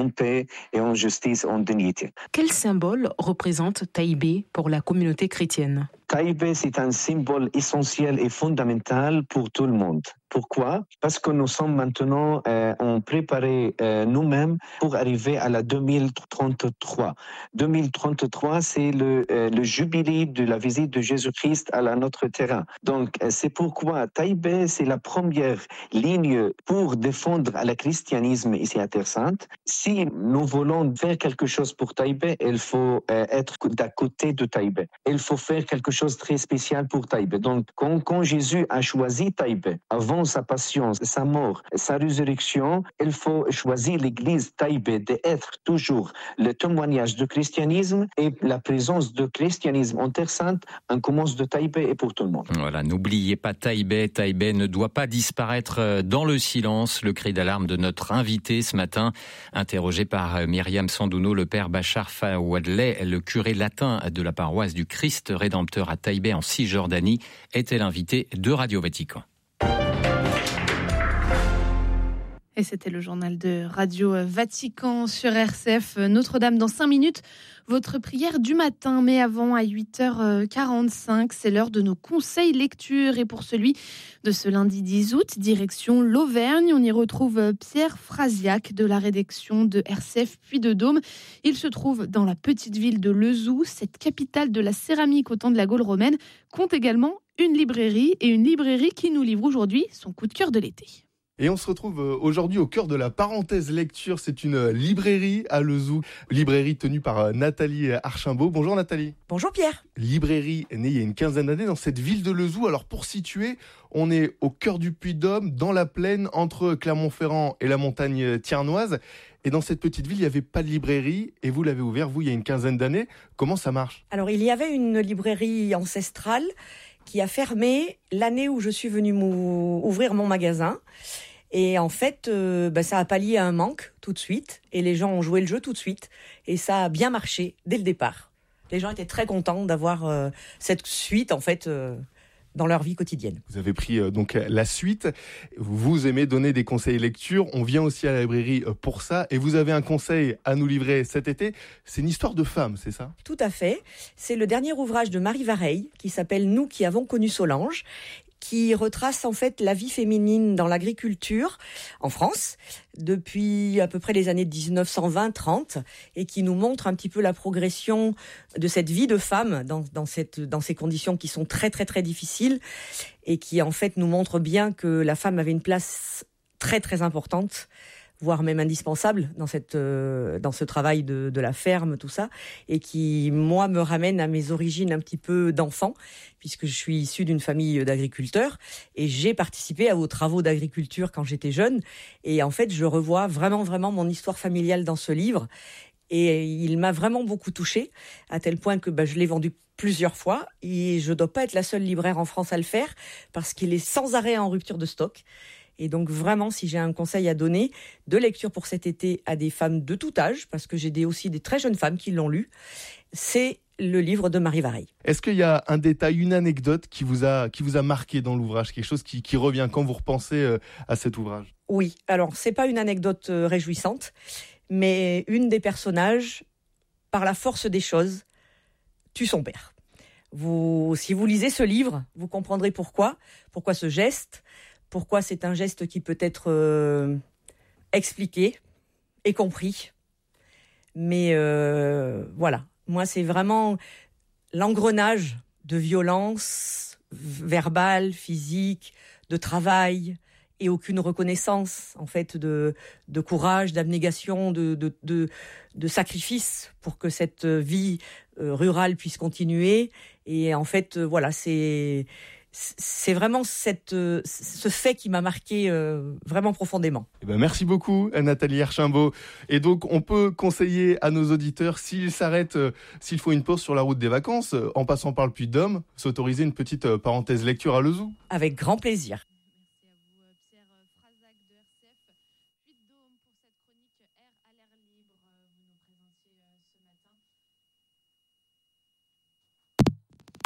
en paix et en justice, en dignité. Quel symbole représente Taïbé pour la communauté chrétienne ? Taïbé, c'est un symbole essentiel et fondamental pour tout le monde. Pourquoi ? Parce que nous sommes maintenant en préparé nous-mêmes pour arriver à la 2033. 2033, c'est le jubilé de la visite de Jésus-Christ à notre terrain. Donc, c'est pourquoi Taïbé, c'est la première ligne pour défendre le christianisme ici à Terre Sainte. Si nous voulons faire quelque chose pour Taïbé, il faut être d'à côté de Taïbé. Il faut faire quelque chose de très spécial pour Taïbé. Donc, quand Jésus a choisi Taïbé, avant sa passion, sa mort, sa résurrection, il faut choisir l'église Taïbé d'être toujours le témoignage du christianisme et la présence du christianisme en Terre Sainte, on commence de Taïbé et pour tout le monde. Voilà, n'oubliez pas Taïbé. Taïbé ne doit pas disparaître dans le silence. Le cri d'alarme de notre invité ce matin, interrogé par Myriam Sandouno, le père Bachar Fawadleh, le curé latin de la paroisse du Christ Rédempteur à Taïbé en Cisjordanie, était l'invité de Radio Vatican. Et c'était le journal de Radio Vatican sur RCF. Notre-Dame dans 5 minutes, votre prière du matin. Mais avant, à 8h45, c'est l'heure de nos conseils lecture. Et pour celui de ce lundi 10 août, direction l'Auvergne, on y retrouve Pierre Frasiac de la rédaction de RCF Puy-de-Dôme. Il se trouve dans la petite ville de Lezoux. Cette capitale de la céramique au temps de la Gaule romaine compte également une librairie qui nous livre aujourd'hui son coup de cœur de l'été. Et on se retrouve aujourd'hui au cœur de la parenthèse lecture. C'est une librairie à Lezoux, librairie tenue par Nathalie Archimbaud. Bonjour Nathalie. Bonjour Pierre. Librairie née il y a une quinzaine d'années dans cette ville de Lezoux. Alors pour situer, on est au cœur du Puy-de-Dôme, dans la plaine, entre Clermont-Ferrand et la montagne thiernoise. Et dans cette petite ville, il n'y avait pas de librairie et vous l'avez ouvert, vous, il y a une quinzaine d'années. Comment ça marche ? Alors il y avait une librairie ancestrale qui a fermé l'année où je suis venue ouvrir mon magasin. Et en fait, ça a pallié à un manque tout de suite. Et les gens ont joué le jeu tout de suite. Et ça a bien marché dès le départ. Les gens étaient très contents d'avoir cette suite, en fait, dans leur vie quotidienne. Vous avez pris donc la suite. Vous aimez donner des conseils lecture. On vient aussi à la librairie pour ça. Et vous avez un conseil à nous livrer cet été. C'est une histoire de femme, c'est ça ? Tout à fait. C'est le dernier ouvrage de Marie Vareille qui s'appelle « Nous qui avons connu Solange », qui retrace en fait la vie féminine dans l'agriculture en France depuis à peu près les années 1920-30 et qui nous montre un petit peu la progression de cette vie de femme dans ces conditions qui sont très très très difficiles et qui en fait nous montre bien que la femme avait une place très très importante, voire même indispensable dans ce travail de la ferme, tout ça, et qui, moi, me ramène à mes origines un petit peu d'enfant, puisque je suis issue d'une famille d'agriculteurs, et j'ai participé à vos travaux d'agriculture quand j'étais jeune, et en fait, je revois vraiment, vraiment mon histoire familiale dans ce livre, et il m'a vraiment beaucoup touchée, à tel point que je l'ai vendu plusieurs fois, et je ne dois pas être la seule libraire en France à le faire, parce qu'il est sans arrêt en rupture de stock. Et donc vraiment, si j'ai un conseil à donner de lecture pour cet été à des femmes de tout âge, parce que j'ai aussi des très jeunes femmes qui l'ont lu, c'est le livre de Marie Vareille. Est-ce qu'il y a un détail, une anecdote qui vous a marqué dans l'ouvrage, quelque chose qui revient quand vous repensez à cet ouvrage ? Oui, alors c'est pas une anecdote réjouissante, mais une des personnages, par la force des choses, tue son père. Si vous lisez ce livre, vous comprendrez pourquoi ce geste. Pourquoi c'est un geste qui peut être expliqué et compris. Mais voilà, moi c'est vraiment l'engrenage de violence verbale, physique, de travail et aucune reconnaissance en fait de courage, d'abnégation, de sacrifice pour que cette vie rurale puisse continuer. Et en fait, voilà, c'est vraiment ce fait qui m'a marqué vraiment profondément. Merci beaucoup Nathalie Archimbaud. Et donc on peut conseiller à nos auditeurs, s'ils s'arrêtent, s'il faut une pause sur la route des vacances, en passant par le Puy-de-Dôme, s'autoriser une petite parenthèse lecture à Lezoux. Avec grand plaisir.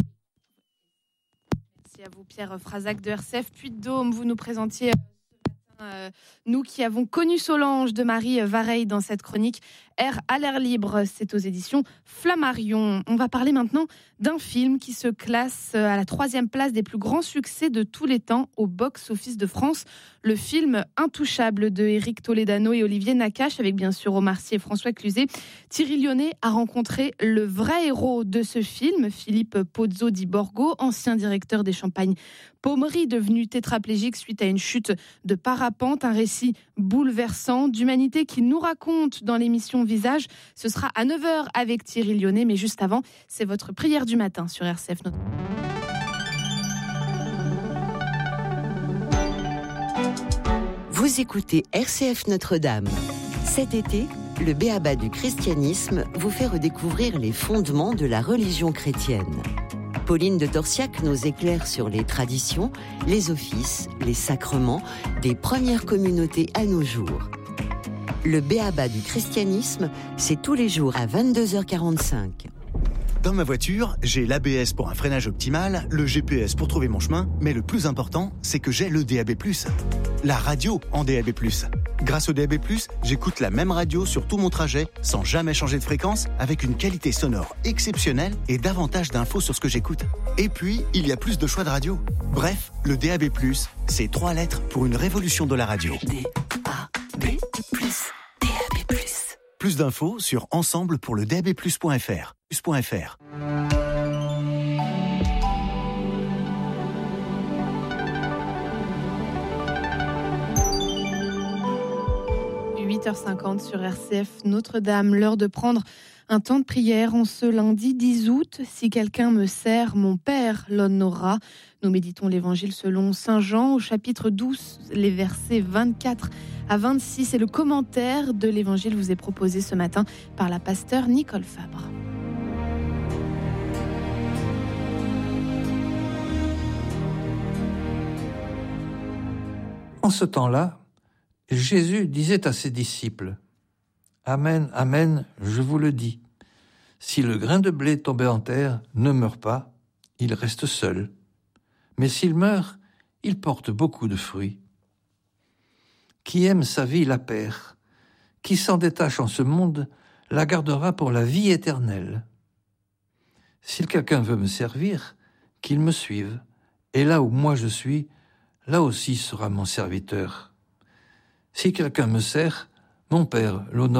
Merci à vous Pierre Frasiac de RCF Puy-de-Dôme. Vous nous présentiez Nous qui avons connu Solange de Marie Vareille dans cette chronique Air à l'air libre, c'est aux éditions Flammarion. On va parler maintenant d'un film qui se classe à la 3e place des plus grands succès de tous les temps au box-office de France. Le film Intouchable de Éric Toledano et Olivier Nakache, avec bien sûr Omar Sy et François Cluzet. Thierry Lyonnais a rencontré le vrai héros de ce film, Philippe Pozzo di Borgo, ancien directeur des Champagnes Pommery, devenu tétraplégique suite à une chute de parapente. Un récit bouleversant d'humanité qui nous raconte dans l'émission Visage. Ce sera à 9h avec Thierry Lyonnais, mais juste avant, c'est votre prière du matin sur RCF. Vous écoutez RCF Notre-Dame. Cet été, le B.A.B.A. du christianisme vous fait redécouvrir les fondements de la religion chrétienne. Pauline de Torsiac nous éclaire sur les traditions, les offices, les sacrements des premières communautés à nos jours. Le B.A.B.A. du christianisme, c'est tous les jours à 22h45. Dans ma voiture, j'ai l'ABS pour un freinage optimal, le GPS pour trouver mon chemin, mais le plus important, c'est que j'ai le DAB+, la radio en DAB+. Grâce au DAB+, j'écoute la même radio sur tout mon trajet, sans jamais changer de fréquence, avec une qualité sonore exceptionnelle et davantage d'infos sur ce que j'écoute. Et puis, il y a plus de choix de radio. Bref, le DAB+, c'est 3 lettres pour une révolution de la radio. DAB+, DAB+. Plus d'infos sur ensemble pour le DAB+.fr. .fr. 8h50 sur RCF Notre-Dame, l'heure de prendre un temps de prière en ce lundi 10 août. Si quelqu'un me sert, mon Père l'honorera. Nous méditons l'évangile selon Saint Jean au chapitre 12, les versets 24 à 26. Et le commentaire de l'évangile vous est proposé ce matin par la pasteure Nicole Fabre. En ce temps-là, Jésus disait à ses disciples : « Amen, amen, je vous le dis, si le grain de blé tombé en terre ne meurt pas, il reste seul. Mais s'il meurt, il porte beaucoup de fruits. Qui aime sa vie la perd. Qui s'en détache en ce monde la gardera pour la vie éternelle. Si quelqu'un veut me servir, qu'il me suive, et là où moi je suis, là aussi sera mon serviteur. Si quelqu'un me sert, mon Père l'honorera. »